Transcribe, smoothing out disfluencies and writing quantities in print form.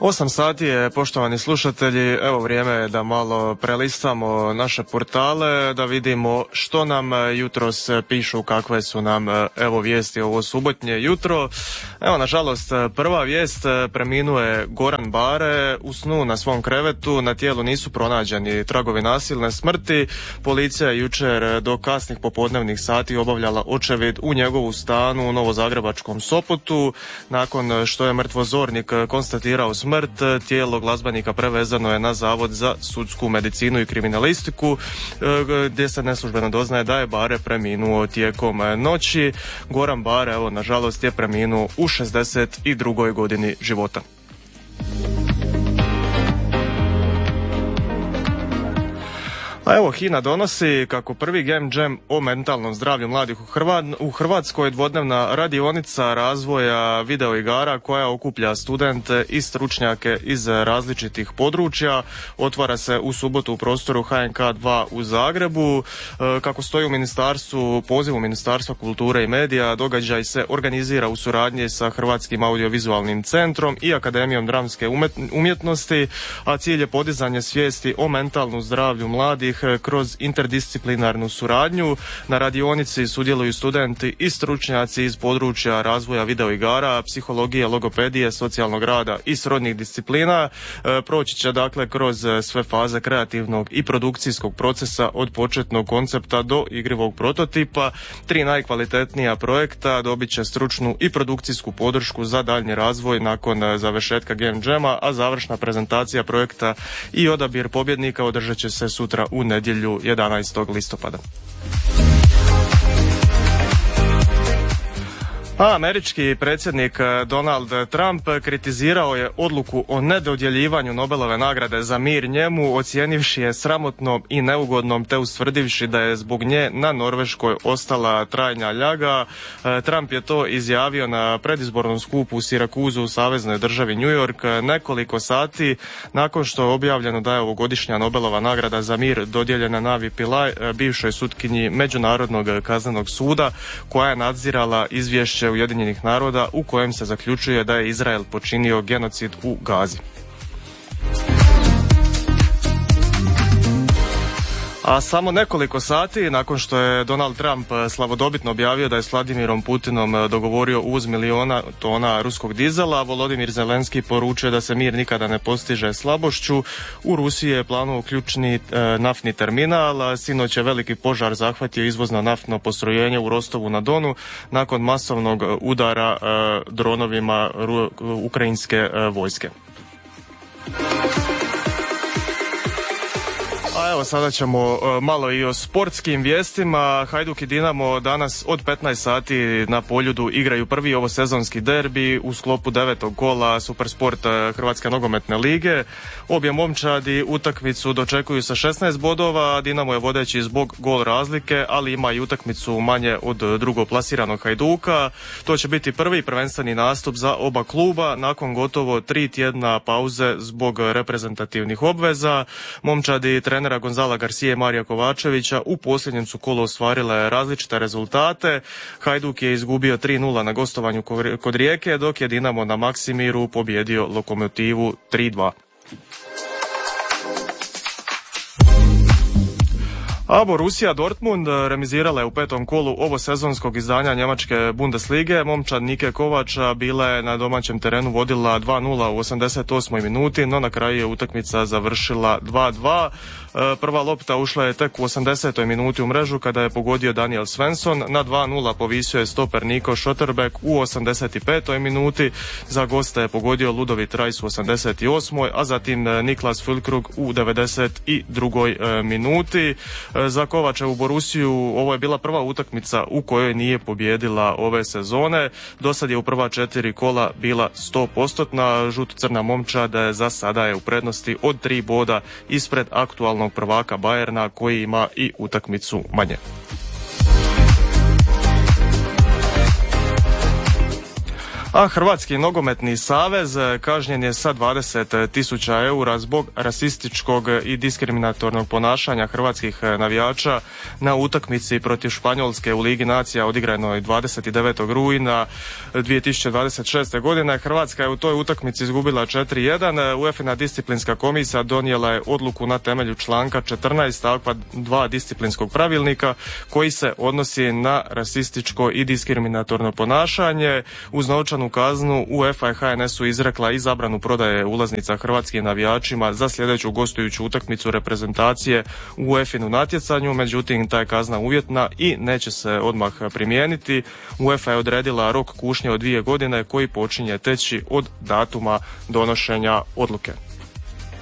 8 sati je, poštovani slušatelji, evo vrijeme je da malo prelistamo naše portale, da vidimo što nam jutros pišu, kakve su nam evo vijesti ovo subotnje jutro. Evo, nažalost, prva vijest, preminuo je Goran Bare u snu na svom krevetu, na tijelu nisu pronađeni tragovi nasilne smrti. Policija je jučer do kasnih popodnevnih sati obavljala očevid u njegovu stanu u Novozagrebačkom Sopotu. Nakon što je mrtvozornik konstatirao smrt, tijelo glazbenika prevezano je na Zavod za sudsku medicinu i kriminalistiku, gdje se neslužbeno doznaje da je Bare preminuo tijekom noći. Goran Bare, evo, nažalost, je preminuo u 62. godini života. A evo, HINA donosi kako prvi Game Jam o mentalnom zdravlju mladih u Hrvatskoj, dvodnevna radionica razvoja videoigara koja okuplja studente i stručnjake iz različitih područja. Otvara se u subotu u prostoru HNK 2 u Zagrebu. Kako stoji u ministarstvu, pozivu Ministarstva kulture i medija, događaj se organizira u suradnji sa Hrvatskim audiovizualnim centrom i Akademijom dramske umjetnosti, a cilj je podizanje svijesti o mentalnom zdravlju mladih kroz interdisciplinarnu suradnju. Na radionici sudjeluju studenti i stručnjaci iz područja razvoja videoigara, psihologije, logopedije, socijalnog rada i srodnih disciplina. Proći će dakle kroz sve faze kreativnog i produkcijskog procesa od početnog koncepta do igrivog prototipa. 3 najkvalitetnija projekta dobit će stručnu i produkcijsku podršku za daljnji razvoj nakon završetka Game Jama, a završna prezentacija projekta i odabir pobjednika održat će se sutra u nedjelju 11. listopada. A američki predsjednik Donald Trump kritizirao je odluku o nedodjeljivanju Nobelove nagrade za mir njemu, ocijenivši je sramotnom i neugodnom te ustvrdivši da je zbog nje na Norveškoj ostala trajna ljaga. Trump je to izjavio na predizbornom skupu u Sirakuzu u saveznoj državi New York nekoliko sati nakon što je objavljeno da je ovogodišnja Nobelova nagrada za mir dodijeljena Navi Pillay, bivšoj sutkinji Međunarodnog kaznenog suda koja je nadzirala izvješće Ujedinjenih naroda u kojem se zaključuje da je Izrael počinio genocid u Gazi. A samo nekoliko sati nakon što je Donald Trump slavodobitno objavio da je s Vladimirom Putinom dogovorio uvoz miliona tona ruskog dizela, Volodimir Zelenski poručio da se mir nikada ne postiže slabošću. U Rusiji je planuo ključni naftni terminal, sinoć je veliki požar zahvatio izvozno naftno postrojenje u Rostovu na Donu nakon masovnog udara dronovima ukrajinske vojske. A evo, sada ćemo malo i o sportskim vijestima. Hajduk i Dinamo danas od 15 sati na Poljudu igraju prvi ovosezonski derbi u sklopu 9. kola Supersport Hrvatske nogometne lige. Obje momčadi utakmicu dočekuju sa 16 bodova, Dinamo je vodeći zbog gol razlike, ali ima i utakmicu manje od drugoplasiranog Hajduka. To će biti prvi prvenstveni nastup za oba kluba nakon gotovo 3 tjedna pauze zbog reprezentativnih obveza. Momčadi trenera Gonzala Garcia i Marija Kovačevića u posljednjem su kolu ostvarile različite rezultate. Hajduk je izgubio 3-0 na gostovanju kod Rijeke, dok je Dinamo na Maksimiru pobjedio Lokomotivu 3-2. A Borussia Dortmund remizirala je u 5. kolu ovosezonskog izdanja njemačke Bundeslige. Momčad Nike Kovača bila je na domaćem terenu vodila 2-0 u 88. minuti, no na kraju je utakmica završila 2-2. Prva lopta ušla je tek u 80. minuti u mrežu kada je pogodio Daniel Svensson. Na 2-0 povisio je stoper Nico Schotterbeck u 85. minuti. Za goste je pogodio Ludovit Reis u 88. a zatim Niklas Füllkrug u 92. minuti. Za Kovačevu Borusiju ovo je bila prva utakmica u kojoj nije pobijedila ove sezone. Dosad je u prva 4 kola bila 100%. Žuto-crna momčad za sada je u prednosti od 3 boda ispred aktualnog prvaka Bayerna koji ima i utakmicu manje. A Hrvatski nogometni savez kažnjen je sa 20.000 eura zbog rasističkog i diskriminatornog ponašanja hrvatskih navijača na utakmici protiv Španjolske u Ligi nacija odigranoj 29. rujna 2026. godine. Hrvatska je u toj utakmici izgubila 4-1. UEFA disciplinska komisija donijela je odluku na temelju članka 14 stavka 2 disciplinskog pravilnika koji se odnosi na rasističko i diskriminatorno ponašanje. Uz novčanu kaznu UEFA i HNS-u izrekla i zabranu prodaje ulaznica hrvatskim navijačima za sljedeću gostujuću utakmicu reprezentacije u UEFA-inu natjecanju, međutim ta je kazna uvjetna i neće se odmah primijeniti. UEFA je odredila rok kušnje od 2 godine koji počinje teći od datuma donošenja odluke.